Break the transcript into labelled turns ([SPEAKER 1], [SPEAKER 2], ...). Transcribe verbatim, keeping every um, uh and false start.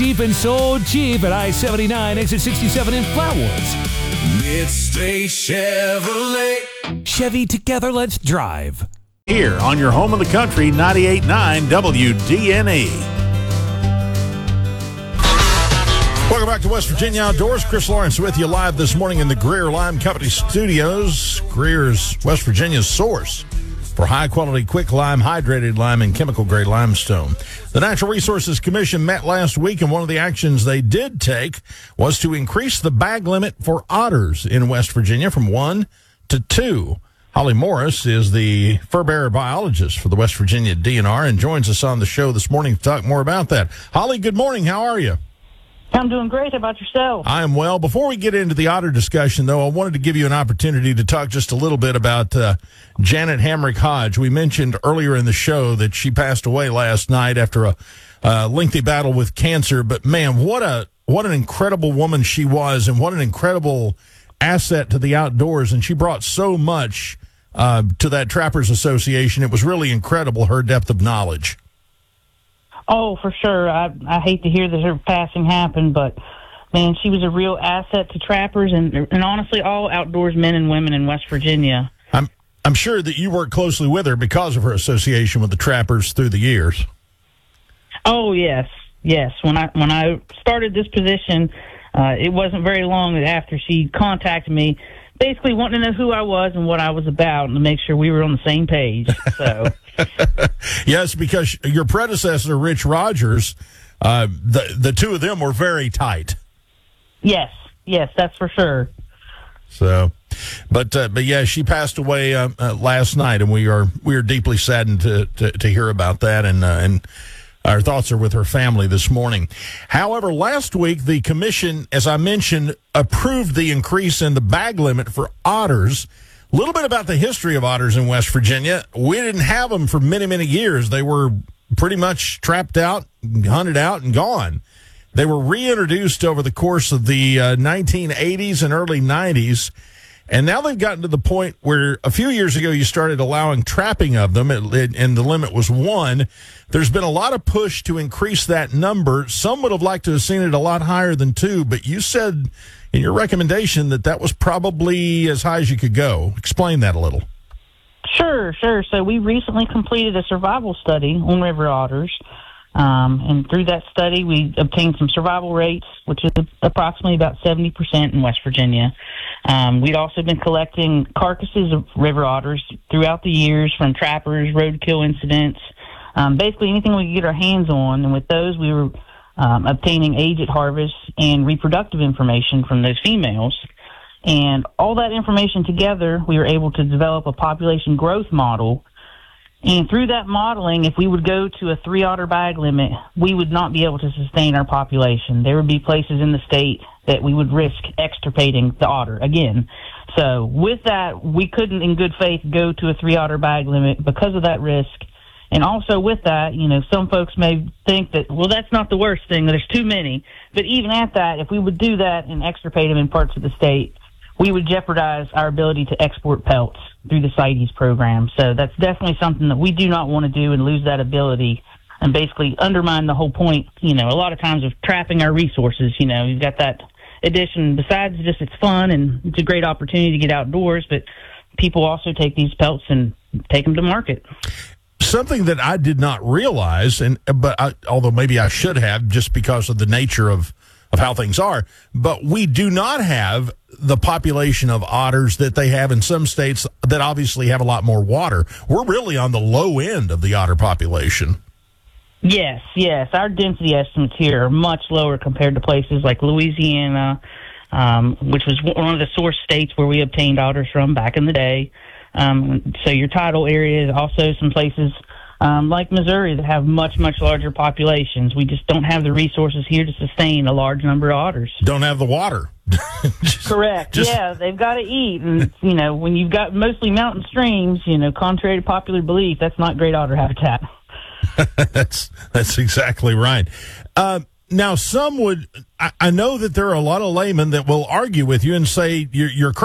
[SPEAKER 1] Steep and so cheap at I seventy-nine, exit sixty-seven in Flatwoods.
[SPEAKER 2] Midstate Chevrolet.
[SPEAKER 1] Chevy, together, let's drive.
[SPEAKER 3] Here on your home of the country, ninety-eight point nine W D N E. Welcome back to West Virginia Outdoors. Chris Lawrence with you live this morning in the Greer Lime Company studios. Greer's West Virginia's source for high-quality, quick lime, hydrated lime, and chemical-grade limestone. The Natural Resources Commission met last week, and one of the actions they did take was to increase the bag limit for otters in West Virginia from one to two. Holly Morris is the fur-bearer biologist for the West Virginia D N R and joins us on the show this morning to talk more about that. Holly, good morning. How are you?
[SPEAKER 4] I'm doing great. How about yourself?
[SPEAKER 3] I am well. Before we get into the otter discussion, though, I wanted to give you an opportunity to talk just a little bit about uh, Janet Hamrick Hodge. We mentioned earlier in the show that she passed away last night after a uh, lengthy battle with cancer. But, man, what a what an incredible woman she was, and what an incredible asset to the outdoors. And she brought so much uh, to that Trappers Association. It was really incredible, her depth of knowledge.
[SPEAKER 4] Oh, for sure. I I hate to hear that her passing happened, but, man, she was a real asset to trappers and, and honestly, all outdoors men and women in West Virginia.
[SPEAKER 3] I'm I'm sure that you worked closely with her because of her association with the Trappers through the years.
[SPEAKER 4] Oh, yes, yes. When I when I started this position, uh, it wasn't very long after she contacted me, basically wanting to know who I was and what I was about and to make sure we were on the same page. So.
[SPEAKER 3] Yes, because your predecessor, Rich Rogers, uh, the the two of them were very tight.
[SPEAKER 4] Yes, yes, that's for sure.
[SPEAKER 3] So, but uh, but yeah, she passed away uh, uh, last night, and we are we are deeply saddened to to, to hear about that, and uh, and our thoughts are with her family this morning. However, last week the commission, as I mentioned, approved the increase in the bag limit for otters. A little bit about the history of otters in West Virginia. We didn't have them for many, many years. They were pretty much trapped out, hunted out, and gone. They were reintroduced over the course of the uh, nineteen eighties and early nineties, and now they've gotten to the point where a few years ago you started allowing trapping of them, and the limit was one. There's been a lot of push to increase that number. Some would have liked to have seen it a lot higher than two, but you said in your recommendation that that was probably as high as you could go. Explain that a little.
[SPEAKER 4] Sure, sure. So we recently completed a survival study on river otters, um, and through that study we obtained some survival rates, which is approximately about seventy percent in West Virginia. Um, we'd also been collecting carcasses of river otters throughout the years from trappers, roadkill incidents, um, basically anything we could get our hands on, and with those we were Um, obtaining age at harvest and reproductive information from those females. And all that information together, we were able to develop a population growth model. And through that modeling, if we would go to a three otter bag limit, we would not be able to sustain our population. There would be places in the state that we would risk extirpating the otter again. So with that, we couldn't in good faith go to a three otter bag limit because of that risk. And also with that, you know, some folks may think that, well, that's not the worst thing. There's too many. But even at that, if we would do that and extirpate them in parts of the state, we would jeopardize our ability to export pelts through the CITES program. So that's definitely something that we do not want to do and lose that ability and basically undermine the whole point, you know, a lot of times of trapping our resources. You know, you've got that addition. Besides just it's fun and it's a great opportunity to get outdoors, but people also take these pelts and take them to market.
[SPEAKER 3] Something that I did not realize, and but I, although maybe I should have, just because of the nature of, of how things are, but we do not have the population of otters that they have in some states that obviously have a lot more water. We're really on the low end of the otter population.
[SPEAKER 4] Yes, yes. Our density estimates here are much lower compared to places like Louisiana, um, which was one of the source states where we obtained otters from back in the day. Um, so your tidal areas, also some places um, like Missouri that have much, much larger populations. We just don't have the resources here to sustain a large number of otters.
[SPEAKER 3] Don't have the water.
[SPEAKER 4] just, Correct. Just... Yeah, they've got to eat. And, you know, when you've got mostly mountain streams, you know, contrary to popular belief, that's not great otter habitat.
[SPEAKER 3] that's, that's exactly right. Uh, now, some would, I, I know that there are a lot of laymen that will argue with you and say you're, you're